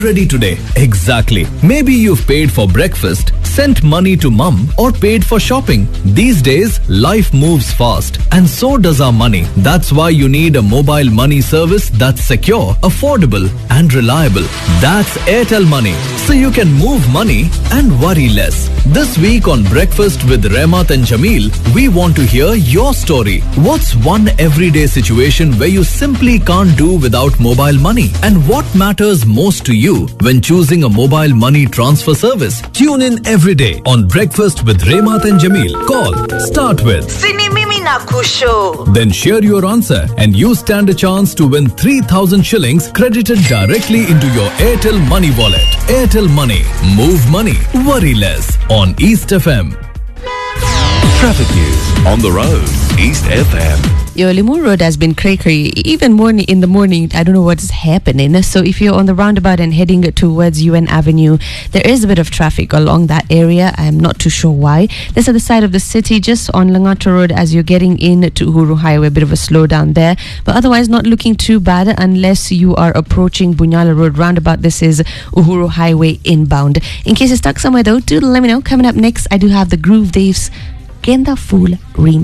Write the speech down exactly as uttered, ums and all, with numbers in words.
Ready today. Exactly. Maybe you've paid for breakfast, sent money to mum, or paid for shopping. These days, life moves fast, and so does our money. That's why you need a mobile money service that's secure, affordable, and reliable. That's Airtel Money. So you can move money and worry less. This week on Breakfast with Remat and Jameel, we want to hear your story. What's one everyday situation where you simply can't do without mobile money? And what matters most to you when choosing a mobile money transfer service? Tune in every day on Breakfast with Remat and Jameel. Call, start with Sini Mimi Nakusho. Then share your answer and you stand a chance to win three thousand shillings credited directly into your Airtel Money wallet. Airtel Money. Move money. Worry less. On East F M. Traffic news on the road. East F M. Your Limur Road has been cray-cray, even more in the morning. I don't know what's happening. So if you're on the roundabout and heading towards U N Avenue, there is a bit of traffic along that area. I'm not too sure why. This is the side of the city, just on Langata Road as you're getting in to Uhuru Highway. A bit of a slowdown there. But otherwise, not looking too bad unless you are approaching Bunyala Road roundabout. This is Uhuru Highway inbound. In case you're stuck somewhere though, do let me know. Coming up next, I do have the Groove Dave's Genda Fool remix.